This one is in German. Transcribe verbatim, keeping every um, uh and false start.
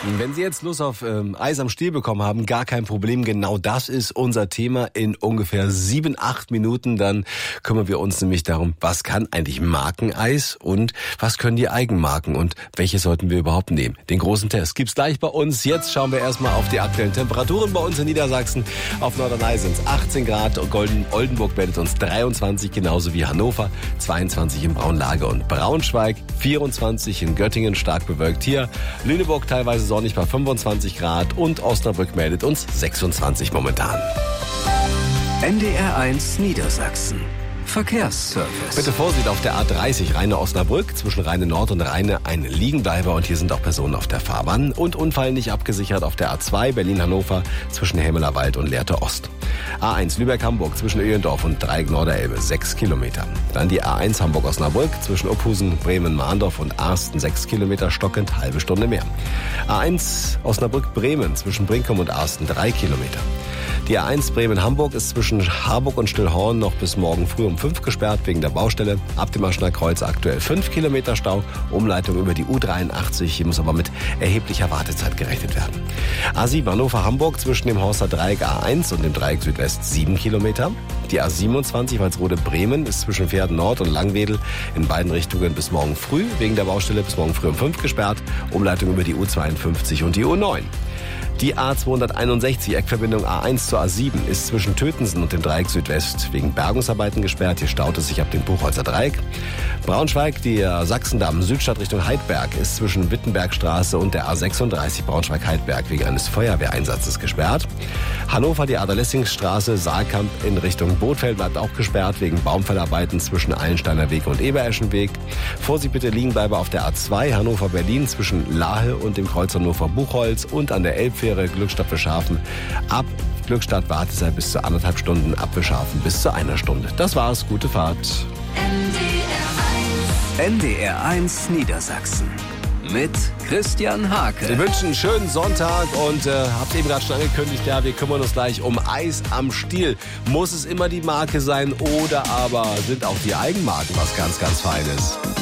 Wenn Sie jetzt Lust auf ähm, Eis am Stiel bekommen haben, gar kein Problem. Genau das ist unser Thema in ungefähr sieben, acht Minuten. Dann kümmern wir uns nämlich darum, was kann eigentlich Markeneis und was können die Eigenmarken und welche sollten wir überhaupt nehmen. Den großen Test gibt's gleich bei uns. Jetzt schauen wir erstmal auf die aktuellen Temperaturen bei uns in Niedersachsen. Auf Norderney sind es achtzehn Grad, Golden, Oldenburg meldet uns dreiundzwanzig, genauso wie Hannover, zweiundzwanzig im Braunlage und Braunschweig, vierundzwanzig in Göttingen, stark bewölkt hier, Lüneburg teilweise sonnig bei fünfundzwanzig Grad und Osnabrück meldet uns sechsundzwanzig momentan. N D R eins Niedersachsen. Verkehrsservice. Bitte Vorsicht auf der A dreißig Rheine-Osnabrück, zwischen Rheine Nord und Rheine ein Liegenbleiber und hier sind auch Personen auf der Fahrbahn und Unfall nicht abgesichert auf der A zwei Berlin-Hannover zwischen Hämelerwald und Lehrte Ost. A eins Lübeck-Hamburg zwischen Öhlendorf und Dreieck Norderelbe sechs Kilometer. Dann die A eins Hamburg-Osnabrück zwischen Opphusen, Bremen-Mahndorf und Arsten sechs Kilometer stockend, halbe Stunde mehr. A eins Osnabrück-Bremen zwischen Brinkum und Arsten drei Kilometer. Die A eins Bremen-Hamburg ist zwischen Harburg und Stillhorn noch bis morgen früh um fünf gesperrt wegen der Baustelle. Ab dem Aschener Kreuz aktuell fünf Kilometer Stau. Umleitung über die U dreiundachtzig. Hier muss aber mit erheblicher Wartezeit gerechnet werden. A sieben Hannover-Hamburg zwischen dem Horster Dreieck A eins und dem Dreieck Südwest sieben Kilometer. Die A siebenundzwanzig Walsrode-Bremen ist zwischen Pferden Nord und Langwedel in beiden Richtungen bis morgen früh wegen der Baustelle bis morgen früh um fünf gesperrt. Umleitung über die U zweiundfünfzig und die U neun. Die A zweihunderteinundsechzig, Eckverbindung A eins zur A sieben, ist zwischen Tötensen und dem Dreieck Südwest wegen Bergungsarbeiten gesperrt. Hier staut es sich ab dem Buchholzer Dreieck. Braunschweig, die Sachsendamm Südstadt Richtung Heidberg, ist zwischen Wittenbergstraße und der A sechsunddreißig Braunschweig-Heidberg wegen eines Feuerwehreinsatzes gesperrt. Hannover, die Ader-Lessing-Straße, Saalkamp in Richtung Bothfeld bleibt auch gesperrt wegen Baumfellarbeiten zwischen Eilensteiner Weg und Ebereschenweg. Vorsicht bitte Liegenbleiber auf der A zwei Hannover-Berlin zwischen Lahe und dem Kreuz Hannover-Buchholz und an der Elbfähre Glückstadt Wischhafen. Ab Glückstadt Wartezeit bis zu anderthalb Stunden, ab Wischhafen bis zu einer Stunde. Das war's, gute Fahrt. N D R eins Niedersachsen mit Christian Hake. Wir wünschen einen schönen Sonntag und äh, habt eben gerade schon angekündigt, ja, wir kümmern uns gleich um Eis am Stiel. Muss es immer die Marke sein oder aber sind auch die Eigenmarken was ganz, ganz Feines?